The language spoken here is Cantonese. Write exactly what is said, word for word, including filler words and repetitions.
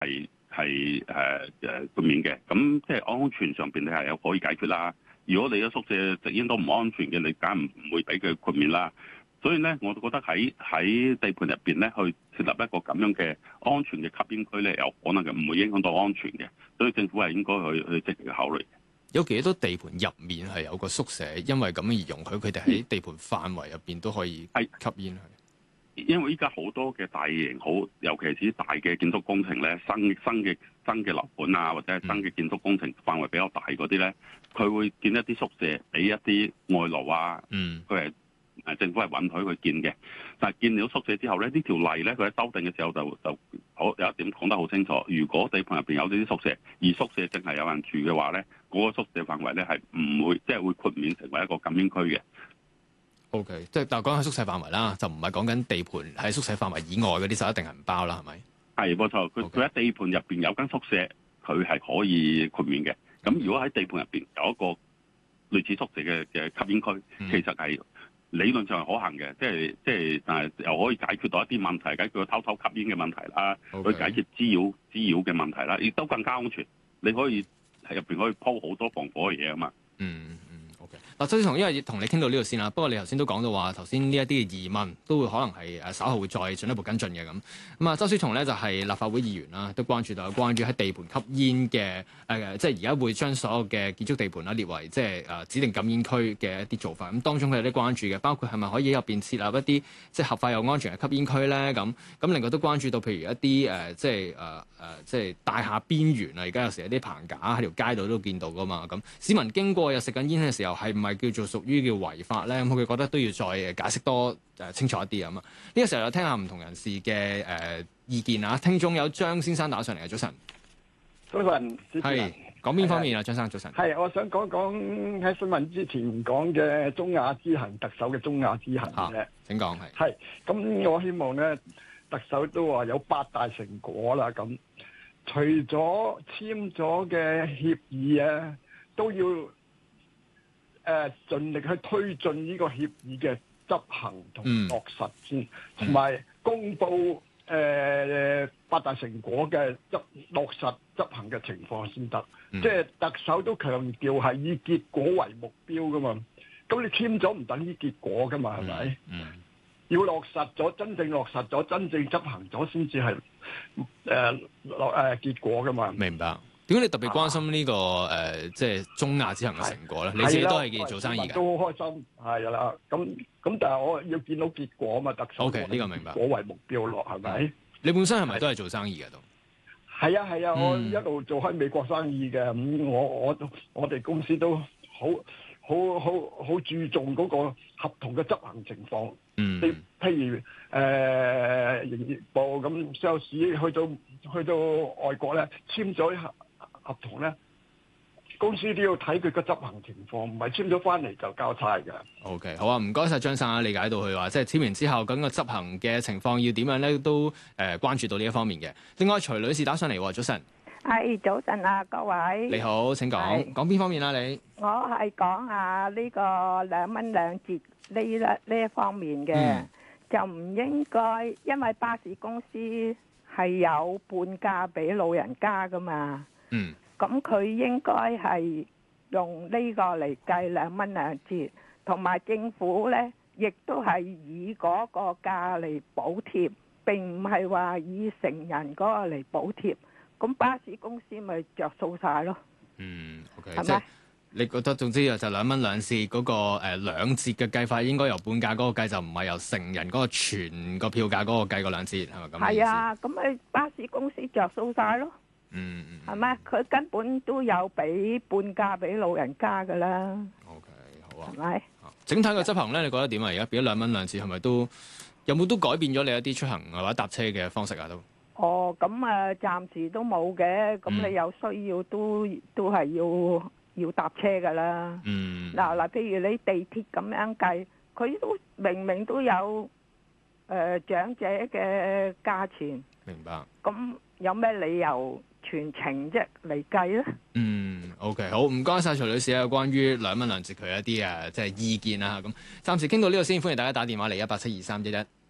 係係誒誒豁免嘅。咁即係安全上邊你係有可以解決啦。如果你嘅宿舍食煙都唔安全嘅，你梗係唔唔會俾佢豁免啦。所以咧，我覺得喺喺地盤入邊咧，去設立一個咁樣嘅安全嘅吸煙區咧，有可能嘅，唔會影響到安全嘅。所以政府係應該去去積極考慮。 有幾多地盤入面係有個宿舍，因為咁而容許佢哋喺地盤範圍入邊都可以吸煙去？ 因為依家好多嘅大型好，尤其是大嘅建築工程咧，新新嘅新嘅樓盤啊，或者係新嘅建築工程範圍比較大嗰啲咧，佢會建一啲宿舍俾一啲外勞啊，佢係誒政府係允許佢建嘅。但係建了宿舍之後咧，呢條例咧佢喺修訂嘅時候就就好有一點講得好清楚，如果地盤入邊有呢啲宿舍，而宿舍淨係有人住嘅話咧，嗰、那個宿舍範圍咧係唔會即係、就是、會豁免成為一個禁煙區嘅。 O K，即係但係講緊宿舍範圍啦，就唔係講緊地盤喺宿舍範圍以外嗰啲就一定係唔包啦，係咪？係冇錯，佢佢喺地盤入邊有間宿舍，佢係可以豁免嘅。咁如果喺地盤入邊有一個類似宿舍嘅嘅吸煙區，嗯、其實係理論上係可行嘅，即係即係，但係又可以解決到一啲問題，解決偷偷吸煙嘅問題啦，去 Okay. 解決滋擾滋擾嘅問題啦，亦都更加安全。你可以喺入邊可以鋪好多防火嘅嘢啊嘛。嗯。 嗱，周小松，因為同你傾到呢度先啦。不過你頭先都講到話，頭先呢一啲嘅疑問都會可能係誒稍後會再進一步跟進嘅咁。咁啊，周小松咧就係立法會議員啦，都關注到有關於喺地盤吸煙嘅誒，即係而家會將所有嘅建築地盤啦列為即係誒指定禁煙區嘅一啲做法。咁當中佢有啲關注嘅，包括係咪可以喺入邊設立一啲即係合法又安全嘅吸煙區咧？咁咁另外都關注到，譬如一啲誒、呃、即係誒誒即係大廈邊緣啊，而家有時有啲棚架喺條街度都見到噶嘛。咁市民經過又食緊煙嘅時候，係唔係叫做屬於叫違法咧？咁佢覺得都要再解釋多誒清楚一啲咁啊！呢、這個時候又聽下唔同人士嘅誒、呃、意見啊！聽眾有張先生打上嚟嘅，早晨。 早晨， 係講邊方面啊？張生早晨。 係，我想講講喺新聞之前講嘅中亞之行，特首嘅中亞之行嘅。 請講係。 係，咁我希望咧，特首都話有八大成果啦。咁除咗簽咗嘅協議啊，都要。誒、呃，盡力去推進呢個協議嘅執行同落實先，同埋、嗯、公布誒、呃、八大成果嘅執落實執行嘅情況先得。嗯、即係特首都強調係以結果為目標噶嘛。咁你簽咗唔等於結果噶嘛？係咪？嗯，要落實咗，真正落實咗，真正執行咗先至係誒落誒結果噶嘛？ 明白。點解你特別關心呢、這個誒、啊呃，即係中亞之行嘅成果咧？你自己都係做生意嘅， 都好開心，係啦。咁咁，但係我要見到結果啊嘛，特首。O K，呢個明白。果為目標咯，係咪、嗯？ 你本身係咪都係做生意嘅都？ 係啊係啊，我一路做開美國生意嘅，咁、嗯、我我我哋公司都好好好好注重嗰個合同嘅執行情況。嗯。你譬如誒營業部咁 sales 去到去到外國咧，簽咗合同咧，公司都要睇佢個執行情況，唔係簽咗翻嚟就交差嘅。 O、okay, K， 好啊，唔該晒張生啊，理解到佢話即係簽完之後，咁個執行嘅情況要點樣咧，都誒、呃、關注到呢一方面嘅。另外，徐女士打上嚟，早晨。 係早晨啊，各位。 你好，請講，講邊是方面啊？你我係講下呢個兩蚊兩折呢一呢一方面嘅，嗯、就唔應該，因為巴士公司係有半價俾老人家噶嘛。嗯，咁佢應該係用呢個嚟計兩蚊兩折，同埋政府咧，亦都係以嗰個價嚟補貼，並唔係話以成人嗰個嚟補貼。咁巴士公司咪着數晒咯。嗯 ，OK，係咪？即係你覺得總之就兩蚊兩折嗰個誒兩折嘅計法，應該由半價嗰個計，就唔係由成人嗰個全個票價嗰個計個兩折，係咪咁？ 係啊，咁咪巴士公司着數晒咯。嗯嗯，係咪？佢根本都有俾半價俾老人家噶啦。 OK， 好啊。係咪？ 整體嘅執行咧，你覺得點啊？而家俾咗兩蚊兩次，係咪都有冇都改變咗你一啲出行或者搭車嘅方式啊？都哦，咁啊，暫時都冇嘅。咁你有需要都都係要要搭車噶啦。嗯。嗱嗱，譬如你地鐵咁樣計，佢都明明都有誒長者嘅價錢。明白。咁有咩理由全程啫嚟計咧？嗯 ，OK， 好，唔該晒徐女士啊，關於兩蚊兩折佢一啲啊，即係意見啊，咁暫時傾到呢度先，歡迎大家打電話嚟一八七二三一一。